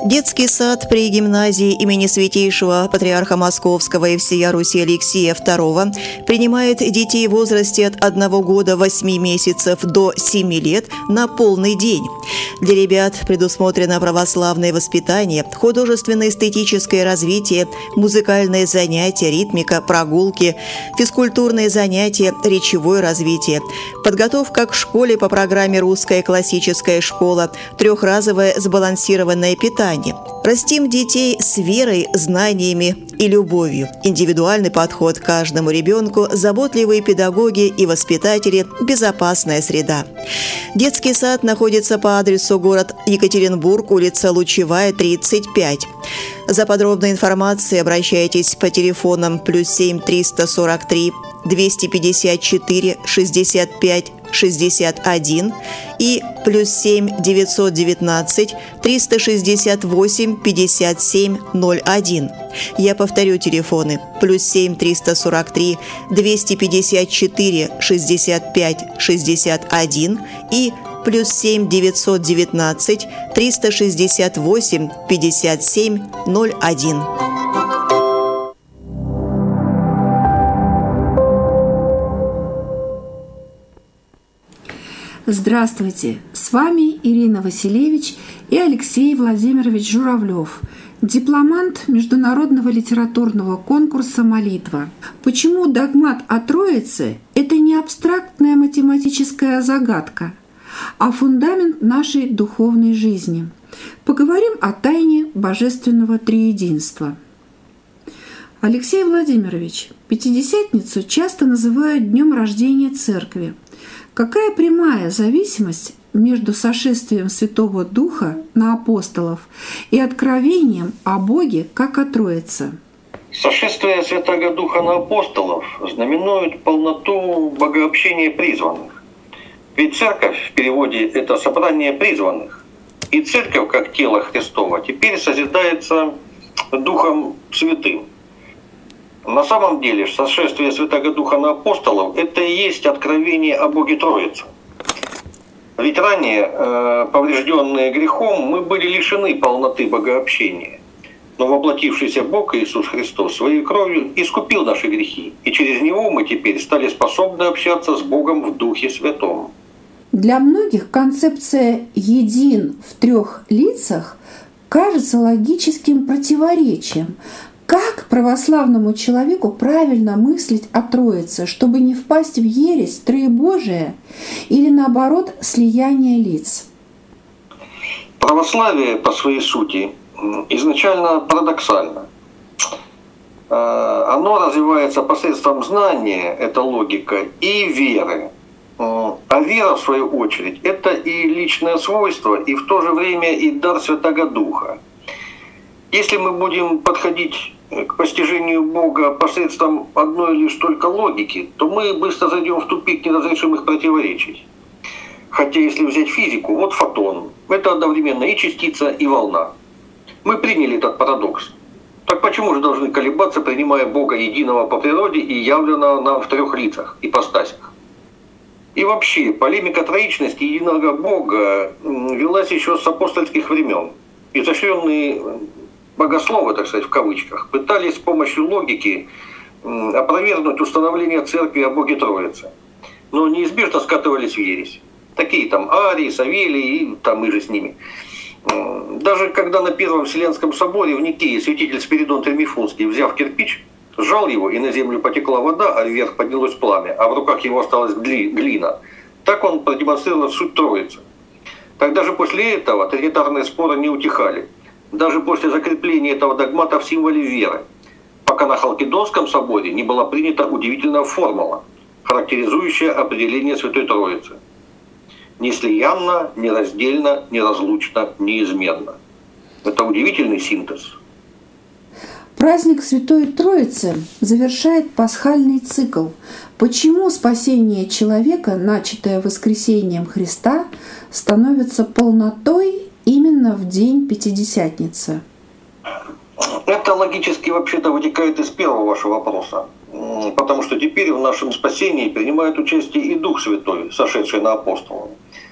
Детский сад при гимназии имени Святейшего Патриарха Московского и всея Руси Алексия II принимает детей в возрасте от 1 года 8 месяцев до 7 лет на полный день. Для ребят предусмотрено православное воспитание, художественно-эстетическое развитие, музыкальные занятия, ритмика, прогулки, физкультурные занятия, речевое развитие, подготовка к школе по программе «Русская классическая школа», трехразовое сбалансированное питание. Растим детей с верой, знаниями и любовью. Индивидуальный подход к каждому ребенку, заботливые педагоги и воспитатели, безопасная среда. Детский сад находится по адресу город Екатеринбург, улица Лучевая, 35. За подробной информацией обращайтесь по телефонам +7 343 254 65 61 и +7 919 368 57 01. Я повторю телефоны: +7 343 254 65 61 и +7 919 368 57 01. Здравствуйте! С вами Ирина Василевич и Алексей Владимирович Журавлев, дипломант международного литературного конкурса «Молитва». Почему догмат о Троице – это не абстрактная математическая загадка, а фундамент нашей духовной жизни? Поговорим о тайне Божественного Триединства. Алексей Владимирович, Пятидесятницу часто называют днем рождения Церкви. Какая прямая зависимость между сошествием Святого Духа на апостолов и откровением о Боге как о Троице? Сошествие Святого Духа на апостолов знаменует полноту богообщения призванных. Ведь церковь в переводе — это собрание призванных. И церковь, как тело Христово, теперь созидается Духом Святым. На самом деле, сошествие Святого Духа на апостолов – это и есть откровение о Боге Троице. Ведь ранее, поврежденные грехом, мы были лишены полноты богообщения. Но воплотившийся Бог Иисус Христос своей кровью искупил наши грехи, и через Него мы теперь стали способны общаться с Богом в Духе Святом. Для многих концепция «един в трех лицах» кажется логическим противоречием. Как православному человеку правильно мыслить о Троице, чтобы не впасть в ересь троебожие или, наоборот, слияние лиц? Православие по своей сути изначально парадоксально. Оно развивается посредством знания, это логика, и веры. А вера, в свою очередь, это и личное свойство, и в то же время и дар Святого Духа. Если мы будем подходить к постижению Бога посредством одной лишь только логики, то мы быстро зайдем в тупик неразрешимых противоречий. Хотя если взять физику, вот фотон – это одновременно и частица, и волна. Мы приняли этот парадокс. Так почему же должны колебаться, принимая Бога единого по природе и явленного нам в трех лицах, ипостасях? И вообще, полемика троичности единого Бога велась еще с апостольских времен. Изощренные богословы, так сказать, в кавычках, пытались с помощью логики опровергнуть установление церкви о Боге Троице. Но неизбежно скатывались в ересь. Такие там Арий, Савелий и там и же с ними. Даже когда на Первом Вселенском соборе в Никее святитель Спиридон Тремифунский, взяв кирпич, сжал его, и на землю потекла вода, а вверх поднялось пламя, а в руках его осталась глина, так он продемонстрировал суть Троицы. Тогда же после этого тринитарные споры не утихали. Даже после закрепления этого догмата в символе веры, пока на Халкидонском соборе не была принята удивительная формула, характеризующая определение Святой Троицы. Неслиянно, нераздельно, неразлучно, неизменно. Это удивительный синтез. Праздник Святой Троицы завершает пасхальный цикл. Почему спасение человека, начатое воскресением Христа, становится полнотой именно в день Пятидесятницы? Это логически вообще-то вытекает из первого вашего вопроса. Потому что теперь в нашем спасении принимает участие и Дух Святой, сошедший на апостолов.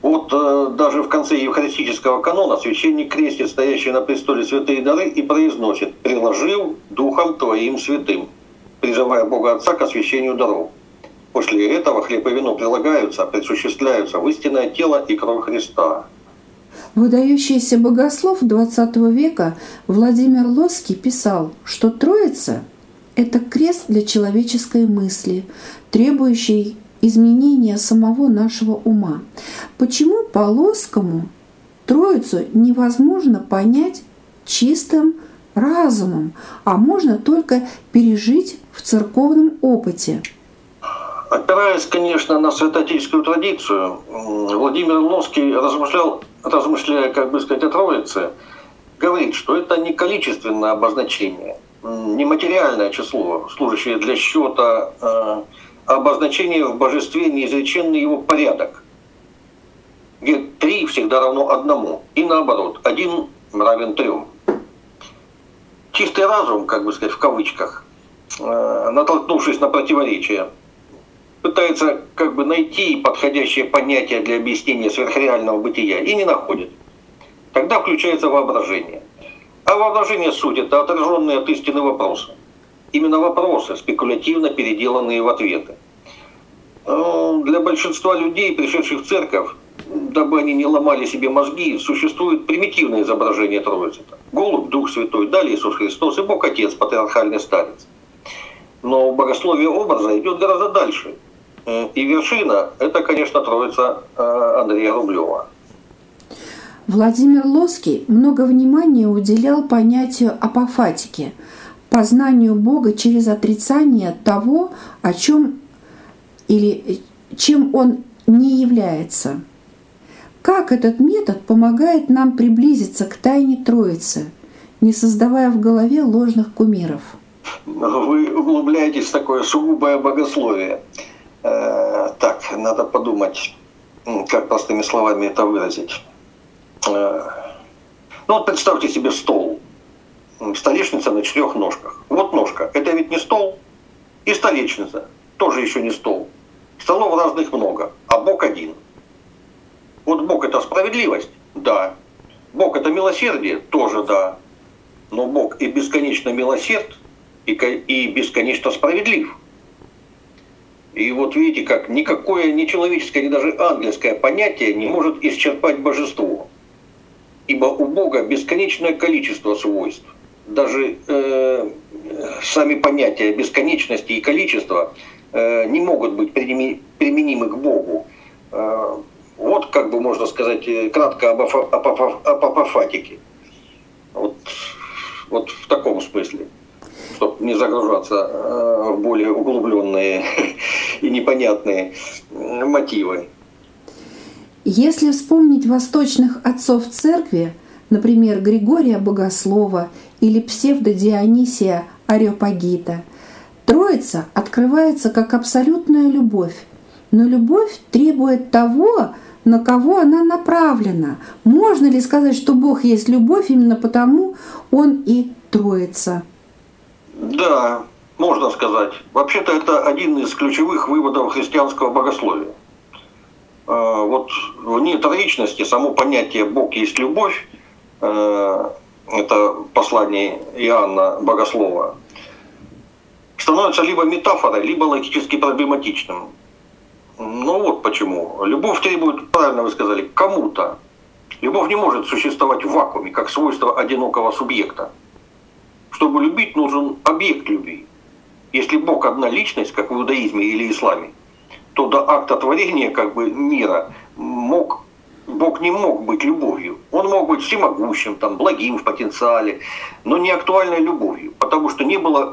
Вот даже в конце евхаристического канона священник крестит стоящий на престоле святые дары и произносит: «Приложил Духом Твоим святым», призывая Бога Отца к освящению даров. После этого хлеб и вино прилагаются, предсуществляются в истинное тело и кровь Христа. Выдающийся богослов XX века Владимир Лоский писал, что Троица – это крест для человеческой мысли, требующий изменения самого нашего ума. Почему по Лосскому Троицу невозможно понять чистым разумом, а можно только пережить в церковном опыте? Опираясь, конечно, на святоотеческую традицию, Владимир Лоский размышляя, как бы сказать, о Троице, говорит, что это не количественное обозначение, не материальное число, служащее для счета, а обозначение в божестве неизреченный его порядок, где 3 всегда равно 1, и наоборот, 1 равен 3. Чистый разум, как бы сказать, в кавычках, натолкнувшись на противоречия, пытается как бы найти подходящее понятие для объяснения сверхреального бытия и не находит. Тогда включается воображение. А воображение суть – это отраженные от истины вопросы. Именно вопросы, спекулятивно переделанные в ответы. Для большинства людей, пришедших в церковь, дабы они не ломали себе мозги, существует примитивное изображение Троицы. Голубь, Дух Святой, далее Иисус Христос и Бог Отец, патриархальный старец. Но богословие образа идет гораздо дальше. И вершина – это, конечно, Троица Андрея Рублева. Владимир Лоский много внимания уделял понятию апофатики – познанию Бога через отрицание того, о чем или чем Он не является. Как этот метод помогает нам приблизиться к тайне Троицы, не создавая в голове ложных кумиров? Вы углубляетесь в такое сугубое богословие. Так, надо подумать, как простыми словами это выразить. Ну вот представьте себе стол. Столешница на 4 ножках. Вот ножка. Это ведь не стол. И столешница. Тоже еще не стол. Столов разных много, а Бог один. Вот Бог — это справедливость? Да. Бог — это милосердие? Тоже да. Но Бог и бесконечно милосерд, и бесконечно справедлив. И вот видите, как никакое ни человеческое, ни даже ангельское понятие не может исчерпать божество. Ибо у Бога бесконечное количество свойств. Даже сами понятия бесконечности и количества не могут быть применимы к Богу. Вот, как бы можно сказать, кратко об апофатике. Вот в таком смысле, чтобы не загружаться в более углубленные и непонятные мотивы. Если вспомнить восточных отцов церкви, например, Григория Богослова или псевдо-Дионисия Ареопагита, Троица открывается как абсолютная любовь, но любовь требует того, на кого она направлена. Можно ли сказать, что Бог есть любовь, именно потому Он и Троица? Да, можно сказать. Вообще-то это один из ключевых выводов христианского богословия. Вот вне троичности само понятие «Бог есть любовь», это послание Иоанна Богослова, становится либо метафорой, либо логически проблематичным. Ну вот почему. Любовь требует, правильно вы сказали, кому-то. Любовь не может существовать в вакууме, как свойство одинокого субъекта. Чтобы любить, нужен объект любви. Если Бог одна личность, как в иудаизме или исламе, то до акта творения как бы мира Бог не мог быть любовью. Он мог быть всемогущим, благим в потенциале, но не актуальной любовью, потому что не было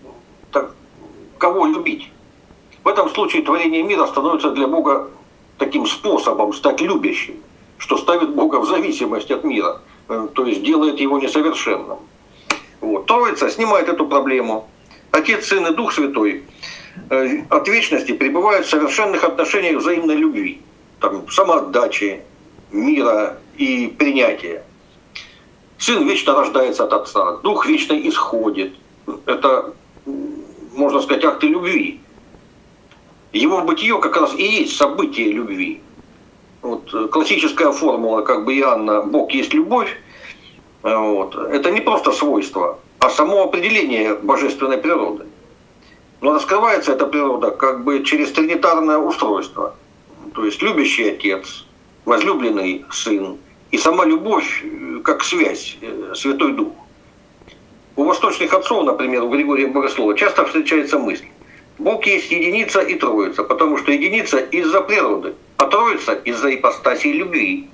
кого любить. В этом случае творение мира становится для Бога таким способом стать любящим, что ставит Бога в зависимость от мира, то есть делает его несовершенным. Вот. Троица снимает эту проблему. Отец, Сын и Дух Святой от вечности пребывают в совершенных отношениях взаимной любви, самоотдачи, мира и принятия. Сын вечно рождается от Отца, Дух вечно исходит. Это, можно сказать, акты любви. Его бытие как раз и есть событие любви. вот классическая формула, как бы Иоанна «Бог есть любовь», вот, это не просто свойство, а само определение божественной природы. Но раскрывается эта природа как бы через тринитарное устройство. То есть любящий Отец, возлюбленный Сын и сама любовь как связь, Святой Дух. У восточных отцов, например, у Григория Богослова, часто встречается мысль: Бог есть единица и троица, потому что единица из-за природы, а троица из-за ипостаси любви.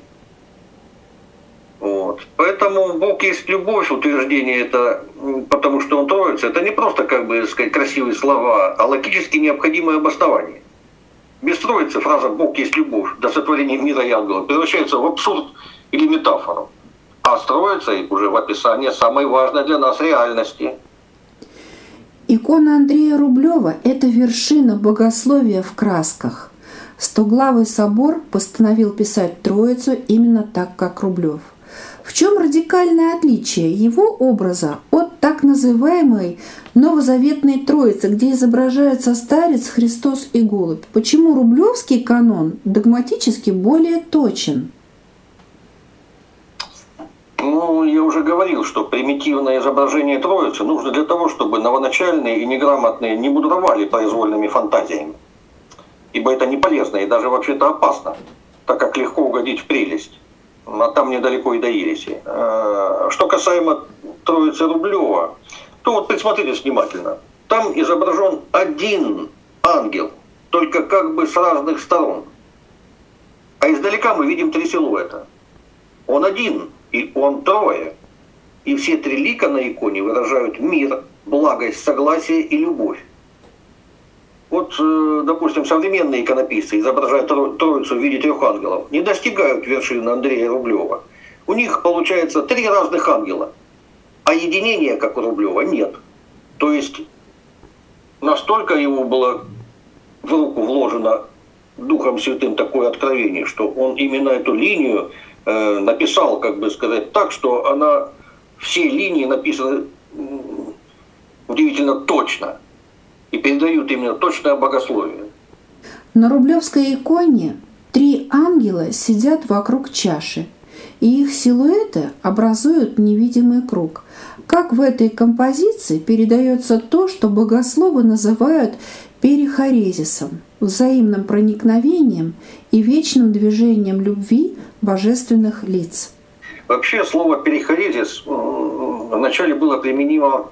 Вот. Поэтому Бог есть любовь, утверждение это, потому что Он троица, это не просто, как бы сказать, красивые слова, а логически необходимое обоснование. Без троицы фраза «Бог есть любовь» до сотворения мира и ангелов превращается в абсурд или метафору, а с троицей уже в описании самой важной для нас реальности. Икона Андрея Рублева – это вершина богословия в красках. Стоглавый собор постановил писать Троицу именно так, как Рублев. В чем радикальное отличие его образа от так называемой новозаветной Троицы, где изображаются Старец, Христос и Голубь? Почему рублевский канон догматически более точен? Ну, я уже говорил, что примитивное изображение Троицы нужно для того, чтобы новоначальные и неграмотные не мудровали произвольными фантазиями. Ибо это не полезно и даже вообще-то опасно, так как легко угодить в прелесть. А там недалеко и до ереси. Что касаемо Троицы Рублева, то вот присмотритесь внимательно. Там изображен один ангел, только как бы с разных сторон. А издалека мы видим три силуэта. Он один, и он трое. И все три лика на иконе выражают мир, благость, согласие и любовь. Вот, допустим, современные иконописцы, изображая Троицу в виде трех ангелов, не достигают вершины Андрея Рублева. У них получается три разных ангела, а единения, как у Рублева, нет. То есть настолько ему было в руку вложено Духом Святым такое откровение, что он именно эту линию написал, как бы сказать, так, что она, все линии написаны удивительно точно. И передают именно точное богословие. На рублевской иконе три ангела сидят вокруг чаши, и их силуэты образуют невидимый круг. Как в этой композиции передается то, что богословы называют перихорезисом, взаимным проникновением и вечным движением любви божественных лиц. Вообще слово перихорезис вначале было применимо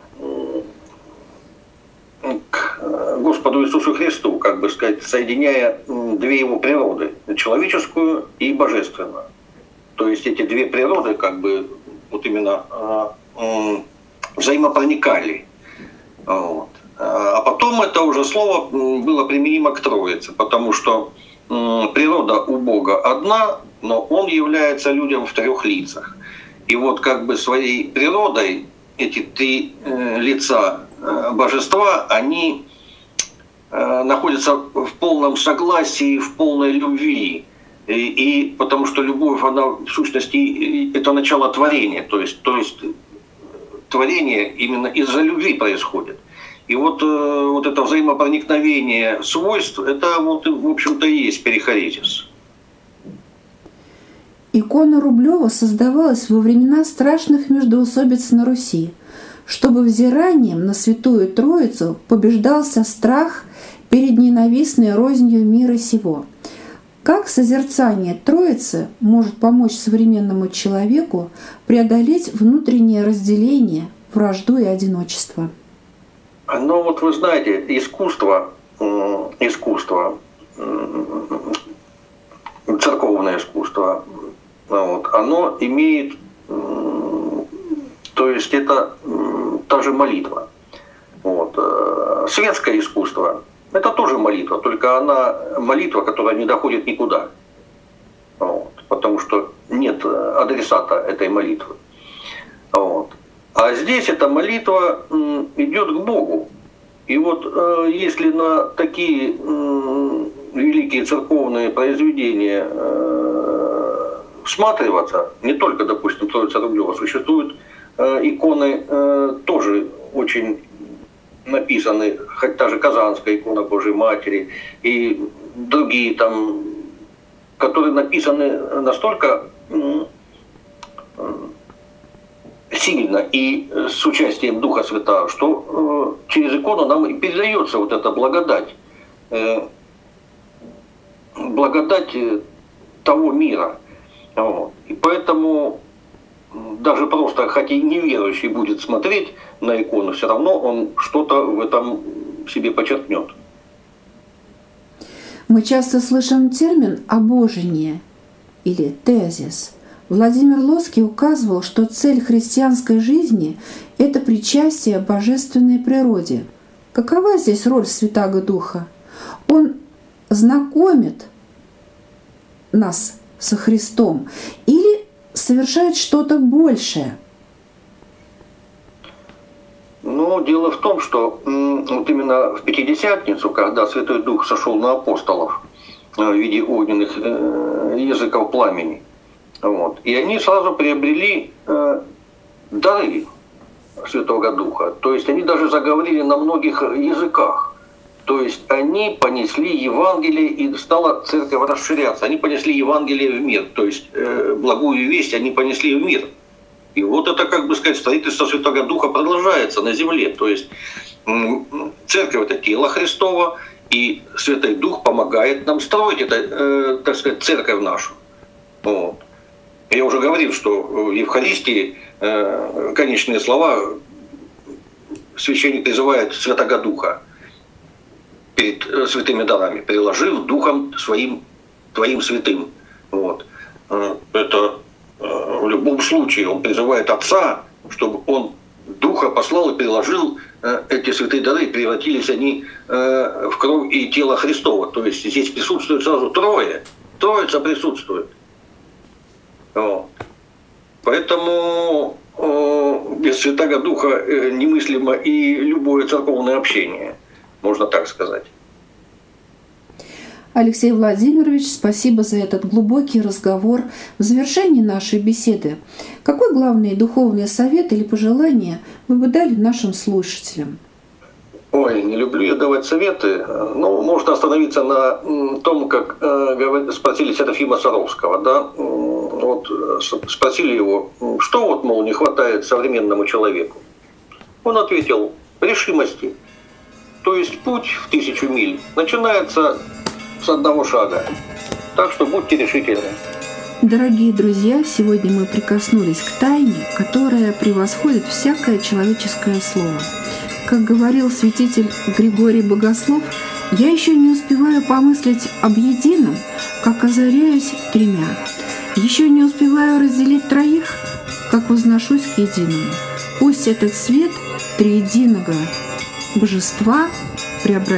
к Господу Иисусу Христу, как бы сказать, соединяя две его природы, человеческую и божественную. То есть эти две природы как бы вот именно взаимопроникали. Вот. А потом это уже слово было применимо к Троице, потому что природа у Бога одна, но Он является людям в трех лицах. И вот как бы своей природой эти три лица божества, они находятся в полном согласии, в полной любви. И потому что любовь, она в сущности, это начало творения. То есть творение именно из-за любви происходит. И вот это взаимопроникновение свойств, это вот, в общем-то, и есть перихорезис. Икона Рублева создавалась во времена страшных междоусобиц на Руси, чтобы взиранием на Святую Троицу побеждался страх перед ненавистной рознью мира сего. Как созерцание Троицы может помочь современному человеку преодолеть внутреннее разделение, вражду и одиночество? Ну вот вы знаете, искусство, церковное искусство, вот, оно имеет, то есть это та же молитва. Вот. Светское искусство – это тоже молитва, только она молитва, которая не доходит никуда, вот, потому что нет адресата этой молитвы. Вот. А здесь эта молитва идет к Богу. И вот если на такие великие церковные произведения всматриваться, не только, допустим, Троица Рублева, существуют иконы тоже очень написаны, хоть та же Казанская икона Божьей Матери и другие там которые написаны настолько сильно и с участием Духа Святого, что через икону нам и передается вот эта благодать. Благодать того мира. Вот. И поэтому даже просто, хотя и неверующий будет смотреть на икону, все равно он что-то в этом себе почерпнет. Мы часто слышим термин «обожение» или «тезис». Владимир Лоский указывал, что цель христианской жизни – это причастие божественной природе. Какова здесь роль Святаго Духа? Он знакомит нас со Христом или совершает что-то большее? Ну, дело в том, что вот именно в Пятидесятницу, когда Святой Дух сошел на апостолов в виде огненных языков пламени, вот, и они сразу приобрели дары Святого Духа. То есть они даже заговорили на многих языках. То есть они понесли Евангелие, и стала церковь расширяться. Они понесли Евангелие в мир. То есть благую весть они понесли в мир. И вот это, как бы сказать, строительство Святого Духа продолжается на земле. То есть церковь – это тело Христово, и Святой Дух помогает нам строить это, так сказать, церковь нашу. Вот. Я уже говорил, что в Евхаристии конечные слова священник призывает Святого Духа перед святыми дарами, приложив Духом своим, Твоим святым. Вот. Это в любом случае он призывает Отца, чтобы он Духа послал и приложил эти святые дары, превратились они в кровь и тело Христова. То есть здесь присутствует сразу трое. Троица присутствует. Вот. Поэтому без Святого Духа немыслимо и любое церковное общение, можно так сказать. Алексей Владимирович, спасибо за этот глубокий разговор. В завершении нашей беседы, какой главный духовный совет или пожелание вы бы дали нашим слушателям? Ой, не люблю я давать советы. Ну, можно остановиться на том, как спросили Серафима Саровского, да? Вот спросили его, что вот, мол, не хватает современному человеку. Он ответил: решимости. То есть путь в 1000 миль начинается с одного шага. Так что будьте решительны. Дорогие друзья, сегодня мы прикоснулись к тайне, которая превосходит всякое человеческое слово. Как говорил святитель Григорий Богослов, я еще не успеваю помыслить об едином, как озаряюсь 3. Еще не успеваю разделить 3, как возношусь к единому. Пусть этот свет триединого божества преобразится